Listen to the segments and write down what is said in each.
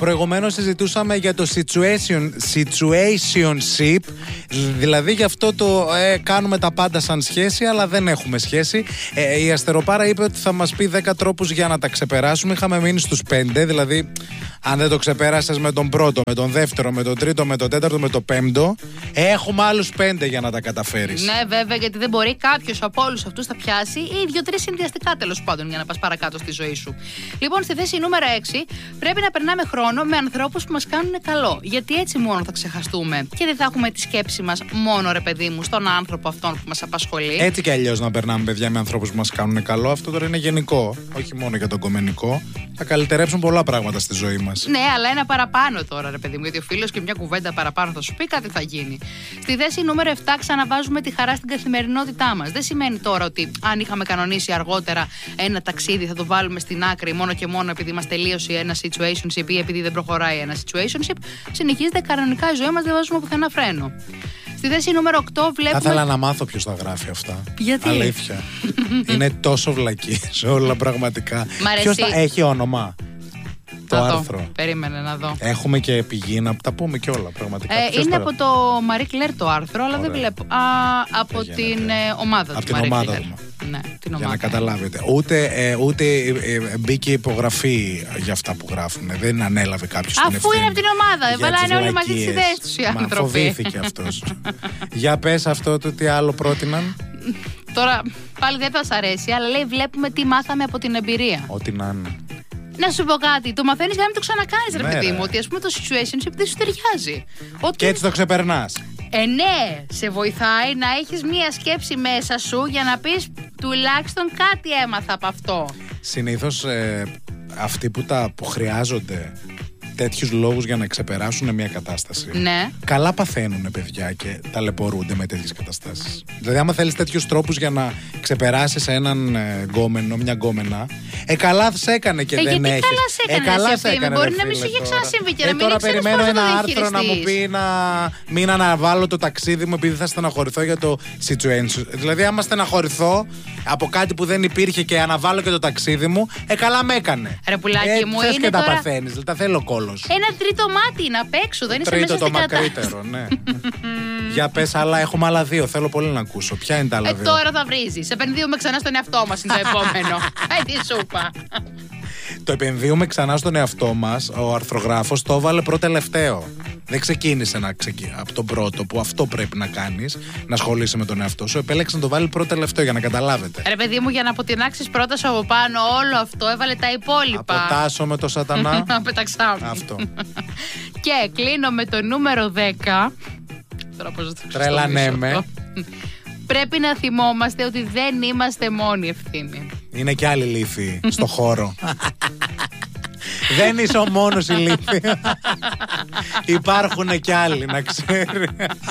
Προηγουμένως συζητούσαμε για το situationship, δηλαδή για αυτό το κάνουμε τα πάντα σαν σχέση, αλλά δεν έχουμε σχέση. Η Αστεροπάρα είπε ότι θα μας πει 10 τρόπους για να τα ξεπεράσουμε. Είχαμε μείνει στους 5, δηλαδή αν δεν το ξεπέρασες με τον πρώτο, με τον δεύτερο, με τον τρίτο, με τον τέταρτο, με τον πέμπτο, έχουμε άλλους 5 για να τα καταφέρεις. Ναι, βέβαια, γιατί δεν μπορεί κάποιος από όλους αυτούς θα πιάσει ή 2-3 συνδυαστικά τέλος πάντων για να πας παρακάτω στη ζωή σου. Λοιπόν, στη θέση νούμερα 6, πρέπει να περνάμε χρόνο με ανθρώπους που μας κάνουν καλό. Γιατί έτσι μόνο θα ξεχαστούμε και δεν θα έχουμε τη σκέψη μας μόνο, ρε παιδί μου, στον άνθρωπο αυτόν που μας απασχολεί. Έτσι κι αλλιώς να περνάμε, παιδιά, με ανθρώπους που μας κάνουν καλό. Αυτό τώρα είναι γενικό, όχι μόνο για τον κομμενικό. Θα καλυτερέψουν πολλά πράγματα στη ζωή μας. Ναι, αλλά ένα παραπάνω τώρα, ρε παιδί μου, γιατί ο φίλος και μια κουβέντα παραπάνω θα σου πει, κάτι θα γίνει. Στη θέση νούμερο 7, ξαναβάζουμε τη χαρά στην καθημερινότητά μας. Δεν σημαίνει τώρα ότι αν είχαμε κανονίσει αργότερα ένα ταξίδι θα το βάλουμε στην άκρη μόνο και μόνο επειδή μας τελείωσε ένα situationship ή επειδή δεν προχωράει ένα situationship. Συνεχίζεται κανονικά η ζωή μας, δεν βάζουμε πουθενά φρένο. Στη θέση νούμερο 8 βλέπουμε. Θα ήθελα να μάθω ποιος θα γράφει αυτά. Γιατί? Αλήθεια. Είναι τόσο βλακής όλα πραγματικά. Ποιος θα έχει όνομα? Το άρθρο. Περίμενε να δω. Έχουμε και πηγή να τα πούμε και όλα πραγματικά. Είναι από το Marie Claire το άρθρο, αλλά δεν βλέπω. Από την ομάδα του. Από την ομάδα του. Ναι, την ομάδα. Για να καταλάβετε. Ούτε μπήκε υπογραφή για αυτά που γράφουν. Δεν ανέλαβε κάποιος την ευθύνη. Αφού είναι από την ομάδα. Βάλανε όλοι μαζί τις ιδέες τους οι άνθρωποι. Φοβήθηκε αυτός. Για πες αυτό το τι άλλο πρότειναν. Τώρα πάλι δεν θα σ' αρέσει, αλλά λέει βλέπουμε τι μάθαμε από την εμπειρία. Ό,τι να είναι. Να σου πω κάτι, το μαθαίνεις για να μην το ξανακάνεις, ρε παιδί μου. Ότι ας πούμε το situationship δεν σου ταιριάζει. Και έτσι το ξεπερνάς. Ναι, σε βοηθάει να έχεις μία σκέψη μέσα σου για να πεις τουλάχιστον κάτι έμαθα από αυτό. Συνήθως αυτοί που χρειάζονται τέτοιους λόγους για να ξεπεράσουν μια κατάσταση, ναι, καλά παθαίνουν, παιδιά, και ταλαιπωρούνται με τέτοιες καταστάσεις. Δηλαδή, άμα θέλεις τέτοιους τρόπους για να ξεπεράσεις έναν γκόμενο, μια γκόμενα, καλά σε έκανε και δεν γιατί έχεις. Καλά σε έκανε. Μπορεί να μην σου είχε ξανασυμβεί και να μην τώρα ήξερες περιμένω πώς ένα να το άρθρο να μου πει να μην αναβάλω το ταξίδι μου επειδή θα στεναχωρηθώ για το situation. Δηλαδή, άμα στεναχωρηθώ από κάτι που δεν υπήρχε και αναβάλω και το ταξίδι μου, καλά με έκανε. Ρε πουλάκι μου, είναι και τώρα... τα παθαίνεις, τα θέλω κόλλος. Ένα τρίτο μάτι είναι απ' έξω, δεν είσαι μέσα στην κατάσταση. Τρίτο το μακρύτερο, ναι. Για πες, αλλά έχουμε άλλα 2. Θέλω πολύ να ακούσω. Ποια είναι τα άλλα 2? Τώρα θα βρίζεις. Επενδύουμε ξανά στον εαυτό μας είναι το επόμενο. Τι σου είπα. Το επενδύουμε ξανά στον εαυτό μας. Ο αρθρογράφος το έβαλε πρώτο-τελευταίο. Δεν ξεκίνησε από τον πρώτο που αυτό πρέπει να κάνεις, να ασχολείσαι με τον εαυτό σου. Επέλεξε να το βάλει πρώτο-τελευταίο για να καταλάβετε. Ρε παιδί μου, για να αποτινάξεις πρώτα σου από πάνω όλο αυτό, έβαλε τα υπόλοιπα. Αποτάσω με το σατανά. Πεταξάμε. Αυτό. Και κλείνω με το νούμερο 10. Τώρα πώς θα το τρελανέμε. Πρέπει να θυμόμαστε ότι δεν είμαστε μόνοι, Ευθύμη. Είναι και άλλοι λύθοι στο χώρο. Δεν είσαι ο μόνος η λύθη. Υπάρχουν κι άλλοι, να ξέρει.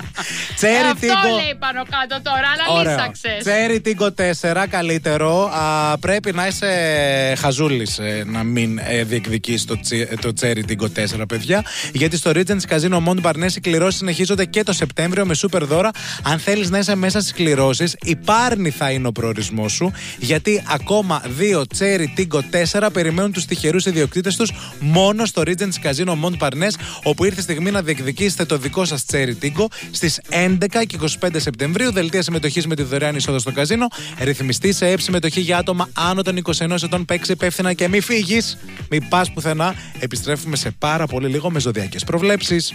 Αυτό λέει πάνω κάτω τώρα, αλλά λύσαξες. Τσέρι Τίγκο 4, καλύτερο. Πρέπει να είσαι χαζούλης να μην διεκδικείς το Τσέρι Τίγκο 4, παιδιά. Γιατί στο Regency Casino Mont Parnasse οι κληρώσεις συνεχίζονται και το Σεπτέμβριο με σούπερ δώρα. Αν θέλεις να είσαι μέσα στις κληρώσεις, η Πάρνη θα είναι ο προορισμός σου. Γιατί ακόμα 2 Τσέρι Τίγκο 4 περιμένουν τους τυχερούς ιδιοκτήτες τους μόνο στο Regency Casino Mont Parnasse, όπου ήρθε η στιγμή να διεκδικήσετε το δικό σας Cherry Tingo στις 11 και 25 Σεπτεμβρίου. Δελτία συμμετοχής με τη δωρεάν είσοδο στο καζίνο. Ρυθμιστή σε συμμετοχή για άτομα άνω των 21 ετών. Παίξε υπεύθυνα και μη φύγεις. Μη πας πουθενά. Επιστρέφουμε σε πάρα πολύ λίγο με ζωδιακές προβλέψεις.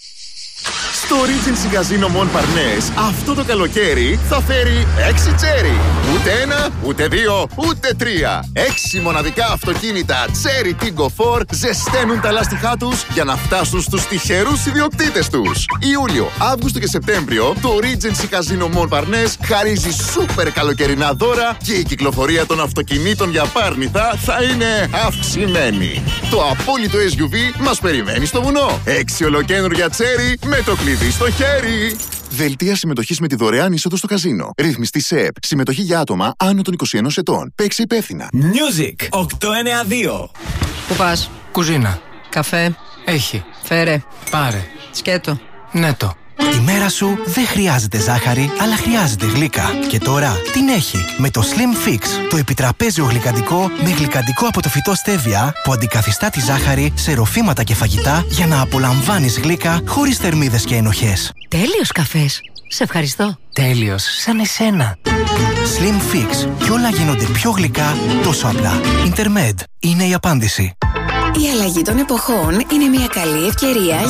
Το Regency Casino Mont Parnasse αυτό το καλοκαίρι θα φέρει 6 τσέρι. Ούτε 1, ούτε 2, ούτε 3. 6 μοναδικά αυτοκίνητα Cherry Tingo 4 ζεσταίνουν τα λάστιχά τους για να φτάσουν στους τυχερούς ιδιοκτήτες τους. Ιούλιο, Αύγουστο και Σεπτέμβριο το Regency Casino Mont Parnasse χαρίζει σούπερ καλοκαιρινά δώρα και η κυκλοφορία των αυτοκινήτων για Πάρνηθα θα είναι αυξημένη. Το απόλυτο SUV μας περιμένει στο βουνό. 6 ολοκαίνουργια τσέρι με το κλειδί στο χέρι. Δελτία συμμετοχής με τη δωρεάν είσοδο στο καζίνο. Ρυθμιστή σε ΕΠ. Συμμετοχή για άτομα άνω των 21 ετών. Παίξε υπεύθυνα. Music 892. Πού πας? Κουζίνα. Καφέ? Έχει. Φέρε. Πάρε. Σκέτο? Νέτο. Η μέρα σου δεν χρειάζεται ζάχαρη, αλλά χρειάζεται γλύκα. Και τώρα την έχει με το Slim Fix, το επιτραπέζιο γλυκαντικό με γλυκαντικό από το φυτό στέβια που αντικαθιστά τη ζάχαρη σε ροφήματα και φαγητά για να απολαμβάνεις γλύκα χωρίς θερμίδες και ενοχές. Τέλειος καφές. Σε ευχαριστώ. Τέλειος, σαν εσένα. Slim Fix. Κι όλα γίνονται πιο γλυκά τόσο απλά. Intermed είναι η απάντηση. Η αλλαγή των εποχών είναι μια καλή ευκαιρία